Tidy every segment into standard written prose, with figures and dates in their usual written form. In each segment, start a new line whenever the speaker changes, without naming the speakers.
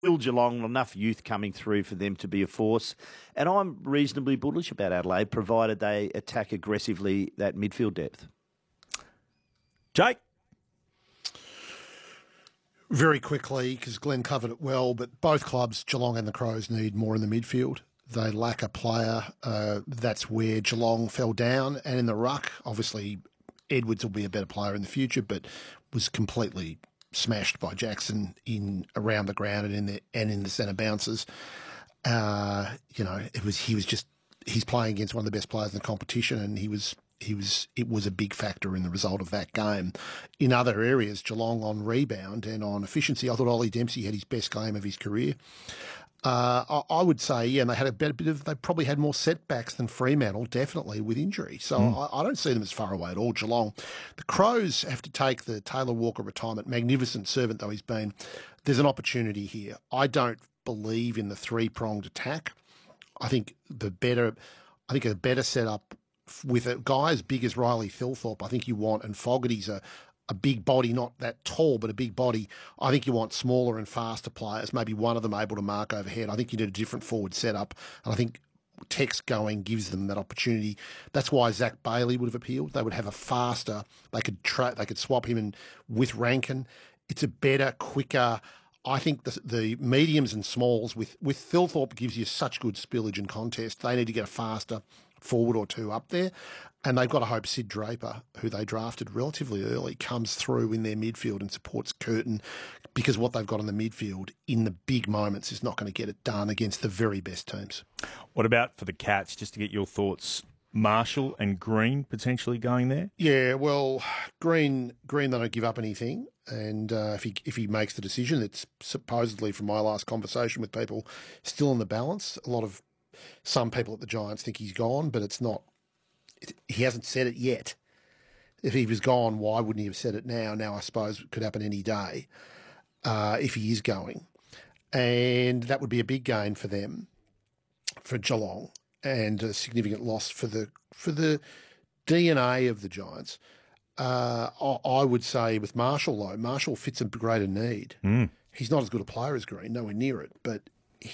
Will Geelong, enough youth coming through for them to be a force. And I'm reasonably bullish about Adelaide, provided they attack aggressively that midfield depth.
Jake?
Very quickly, because Glenn covered it well, but both clubs, Geelong and the Crows, need more in the midfield. They lack a player. That's where Geelong fell down. And in the ruck, obviously, Edwards will be a better player in the future, but was completely smashed by Jackson in around the ground and in the centre bounces. He's playing against one of the best players in the competition, and it was a big factor in the result of that game. In other areas, Geelong on rebound and on efficiency, I thought Ollie Dempsey had his best game of his career. I would say, and they had they probably had more setbacks than Fremantle, definitely, with injury. So I don't see them as far away at all, Geelong. The Crows have to take the Taylor Walker retirement, magnificent servant though he's been. There's an opportunity here. I don't believe in the three-pronged attack. I think a better setup with a guy as big as Riley Thilthorpe, I think you want, and Fogarty's a big body, not that tall, but a big body. I think you want smaller and faster players, maybe one of them able to mark overhead. I think you need a different forward setup, and I think Tex going gives them that opportunity. That's why Zach Bailey would have appealed. They would have a faster, they could swap him in with Rankin. It's a better, quicker. I think the mediums and smalls with Thilthorpe gives you such good spillage and contest. They need to get a faster forward or two up there. And they've got to hope Sid Draper, who they drafted relatively early, comes through in their midfield and supports Curtin, because what they've got in the midfield in the big moments is not going to get it done against the very best teams.
What about for the Cats, just to get your thoughts, Marshall and Green potentially going there?
Yeah, well, Green, they don't give up anything. And if he makes the decision, it's supposedly, from my last conversation with people, still in the balance. Some people at the Giants think he's gone, but it's not. He hasn't said it yet. If he was gone, why wouldn't he have said it now? Now, I suppose it could happen any day if he is going. And that would be a big gain for them, for Geelong, and a significant loss for the DNA of the Giants. I would say with Marshall, though, Marshall fits a greater need. He's not as good a player as Green, nowhere near it, but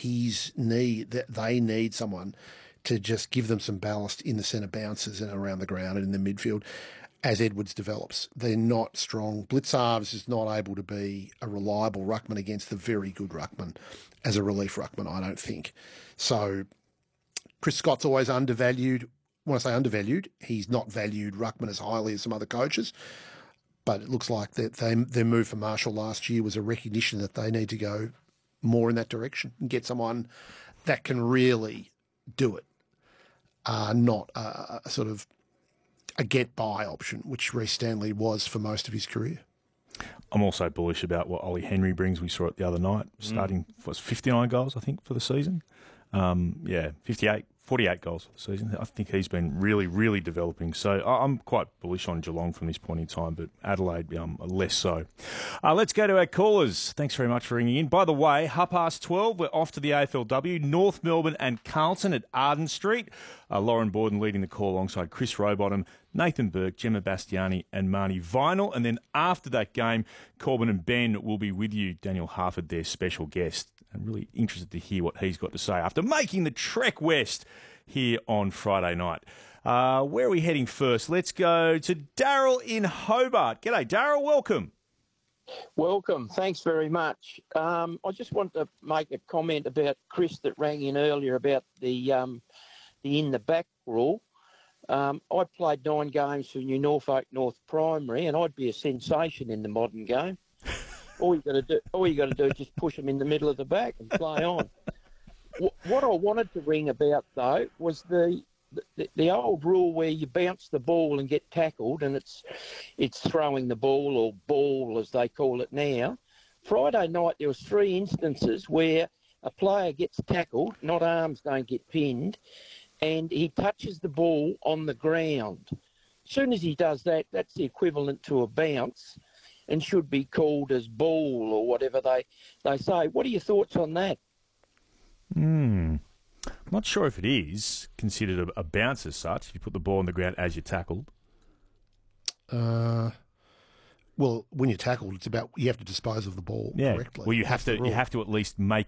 they need someone to just give them some ballast in the centre bounces and around the ground and in the midfield as Edwards develops. They're not strong. Blitzarves is not able to be a reliable ruckman against the very good ruckman as a relief ruckman, I don't think. So Chris Scott's always undervalued. When I say undervalued, he's not valued ruckman as highly as some other coaches. But it looks like that their move for Marshall last year was a recognition that they need to go more in that direction and get someone that can really do it. Not a sort of a get-by option, which Reece Stanley was for most of his career.
I'm also bullish about what Ollie Henry brings. We saw it the other night, starting, 59 goals, I think, for the season. 48 goals for the season. I think he's been really, really developing. So I'm quite bullish on Geelong from this point in time, but Adelaide less so. Let's go to our callers. Thanks very much for ringing in. By the way, 12:30, we're off to the AFLW, North Melbourne and Carlton at Arden Street. Lauren Borden leading the call alongside Chris Rowbottom, Nathan Burke, Gemma Bastiani and Marnie Vinal. And then after that game, Corbin and Ben will be with you, Daniel Harford, their special guest. I'm really interested to hear what he's got to say after making the trek west here on Friday night. Where are we heading first? Let's go to Daryl in Hobart. G'day, Daryl. Welcome.
Welcome. Thanks very much. I just want to make a comment about Chris that rang in earlier about the in the back rule. I played 9 games for New Norfolk North Primary, and I'd be a sensation in the modern game. All you got to do is just push them in the middle of the back and play on. What I wanted to ring about though was the old rule where you bounce the ball and get tackled, and it's throwing the ball, or ball as they call it now. Friday night there was 3 instances where a player gets tackled, not arms don't get pinned, and he touches the ball on the ground. As soon as he does that, that's the equivalent to a bounce, and should be called as ball or whatever they say. What are your thoughts on that?
I'm not sure if it is considered a bounce as such, if you put the ball on the ground as you're tackled.
Well, when you're tackled, it's about you have to dispose of the ball
Yeah.
correctly.
Well, you
That's
have
the rule.
to at least make